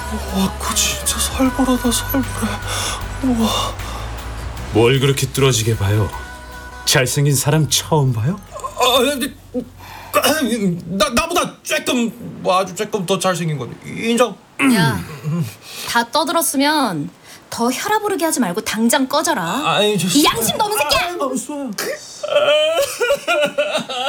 와, 그 진짜 살벌하다, 살벌해. 우와. 뭘 그렇게 뚫어지게 봐요? 잘생긴 사람 처음 봐요? 나보다 조금 아주 조금 더 잘생긴 거지. 인정. 야, 다 떠들었으면 더 혈압 오르게 하지 말고 당장 꺼져라. 아니, 이 양심 없는 새끼야! 너무 좋아요.